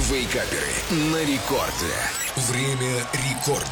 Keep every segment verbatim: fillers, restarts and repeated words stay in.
Вейкаперы на рекорде. Время рекорда.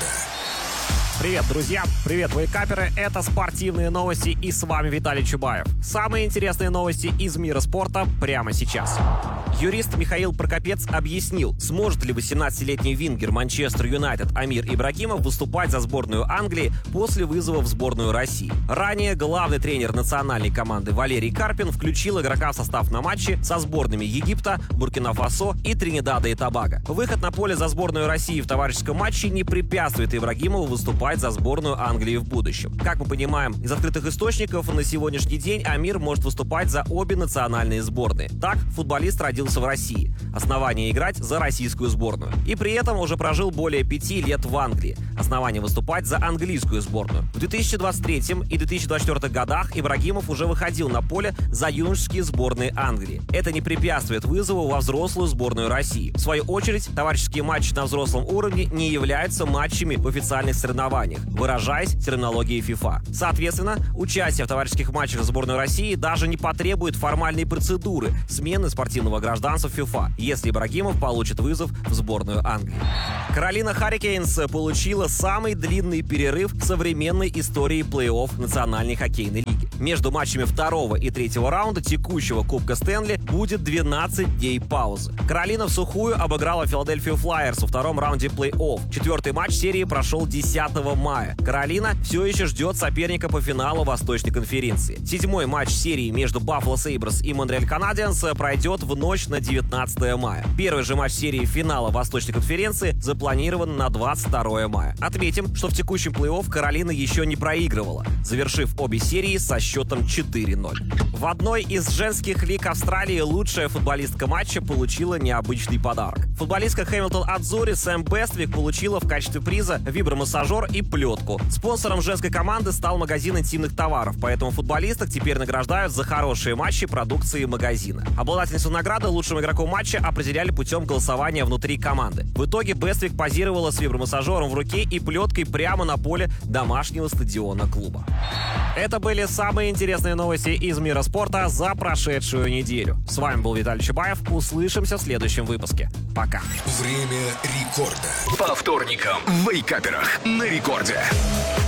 Привет, друзья! Привет, вейкаперы! Это спортивные новости, и с вами Виталий Чубаев. Самые интересные новости из мира спорта прямо сейчас. Юрист Михаил Прокопец объяснил, сможет ли восемнадцатилетний вингер Манчестер Юнайтед Амир Ибрагимов выступать за сборную Англии после вызова в сборную России. Ранее главный тренер национальной команды Валерий Карпин включил игрока в состав на матче со сборными Египта, Буркина-Фасо и Тринидада и Тобаго. Выход на поле за сборную России в товарищеском матче не препятствует Ибрагимову выступать за сборную Англии в будущем. Как мы понимаем из открытых источников, на сегодняшний день Амир может выступать за обе национальные сборные. Так, футболист родился в России. Основание играть за российскую сборную. И при этом уже прожил более пяти лет в Англии. Основание выступать за английскую сборную. В две тысячи двадцать третьем и две тысячи двадцать четвёртом годах Ибрагимов уже выходил на поле за юношеские сборные Англии. Это не препятствует вызову во взрослую сборную России. В свою очередь, товарищеские матчи на взрослом уровне не являются матчами в официальных соревнованиях, выражаясь терминологией FIFA. Соответственно, участие в товарищеских матчах сборной России даже не потребует формальной процедуры смены спортивного гражданства в FIFA, если Ибрагимов получит вызов в сборную Англии. Каролина Харрикейнс получила самый длинный перерыв в современной истории плей-офф Национальной хоккейной лиги. Между матчами второго и третьего раунда текущего Кубка Стэнли будет двенадцать дней паузы. Каролина в сухую обыграла Филадельфию Флайерс во втором раунде плей-офф. Четвертый матч серии прошел десятого мая. Каролина все еще ждет соперника по финалу Восточной конференции. Седьмой матч серии между Баффало Сейбрс и Монреаль Канадиенс пройдет в ночь на девятнадцатое мая. Первый же матч серии финала Восточной конференции запланирован на двадцать второе мая. Отметим, что в текущем плей-офф Каролина еще не проигрывала, завершив обе серии со счетом четыре ноль. В одной из женских лиг Австралии лучшая футболистка матча получила необычный подарок. Футболистка Хэмилтон Адзури Сэм Бествик получила в качестве приза вибромассажер и плетку. Спонсором женской команды стал магазин интимных товаров, поэтому футболисток теперь награждают за хорошие матчи продукции магазина. Обладательницу награды лучшим игроком матча определяли путем голосования внутри команды. В итоге Бествик позировала с вибромассажером в руке и плеткой прямо на поле домашнего стадиона клуба. Это были самые интересные новости из мира спорта за прошедшую неделю. С вами был Виталий Чубаев. Услышимся в следующем выпуске. Пока. Время рекорда. По вторникам в Вейкаперах на рекорде.